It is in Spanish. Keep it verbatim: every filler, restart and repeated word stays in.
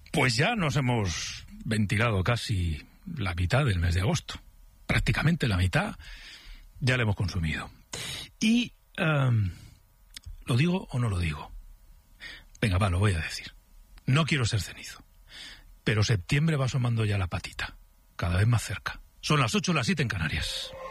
Pues ya nos hemos ventilado casi la mitad del mes de agosto. Prácticamente la mitad ya la hemos consumido. Y... Um, ¿lo digo o no lo digo? Venga, va, lo voy a decir. No quiero ser cenizo, pero septiembre va asomando ya la patita, cada vez más cerca. Son las ocho, las siete en Canarias.